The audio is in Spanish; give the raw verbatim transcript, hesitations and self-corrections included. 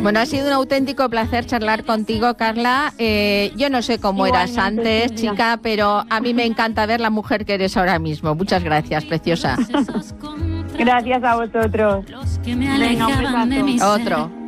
Bueno, ha sido un auténtico placer charlar contigo, Carla. Eh, yo no sé cómo eras antes, Silvia. chica, pero a mí me encanta ver la mujer que eres ahora mismo. Muchas gracias, preciosa. Gracias a vosotros. Los que me Venga, un alejaban de besazo. mi ser. Otro.